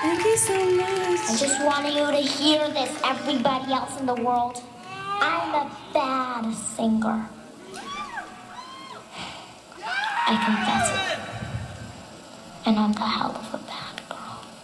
Thank you so much. I just wanted you to hear this, everybody else in the world. I'm a bad singer. I confess it. And I'm the hell of a bad